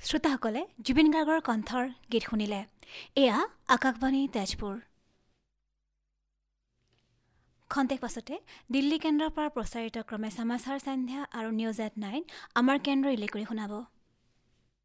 শ্ৰোতাসকলে জুবিন গাৰ্গৰ কণ্ঠৰ গীত শুনিলে। এয়া আকাশবাণী তেজপুৰ। খন্তেক পাছতে দিল্লী কেন্দ্ৰৰ পৰা প্ৰচাৰিত ক্ৰমে সমাচাৰ সন্ধ্যা আৰু নিউজ এট 9 আমাৰ কেন্দ্ৰ ৰিলে কৰি শুনাব।